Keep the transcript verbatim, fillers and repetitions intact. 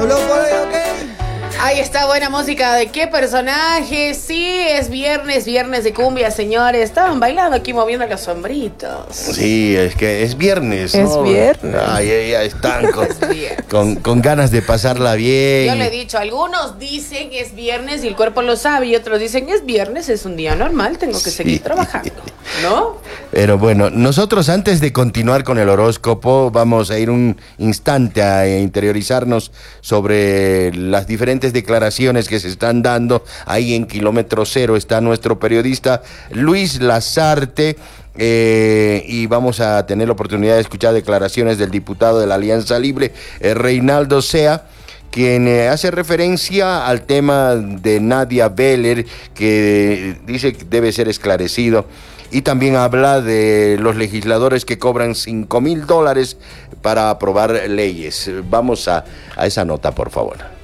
Ahí está, buena música. ¿De qué personaje? Sí, es viernes, viernes de cumbia, señores. Estaban bailando aquí moviendo los sombritos. Sí, es que es viernes, ¿no? Es viernes. Ay, ay, ay, están con, Es viernes. con, con ganas de pasarla bien. Yo le he dicho, algunos dicen que es viernes y el cuerpo lo sabe, y otros dicen es viernes, es un día normal, tengo que Sí. seguir trabajando, ¿no? Pero bueno, nosotros antes de continuar con el horóscopo, vamos a ir un instante a interiorizarnos sobre las diferentes declaraciones que se están dando. Ahí en Kilómetro Cero está nuestro periodista Luis Lazarte. Eh, y vamos a tener la oportunidad de escuchar declaraciones del diputado de la Alianza Libre, eh, Reinaldo Sea, quien eh, hace referencia al tema de Nadia Beller, que eh, dice que debe ser esclarecido, y también habla de los legisladores que cobran cinco mil dólares para aprobar leyes. Vamos a, a esa nota, por favor.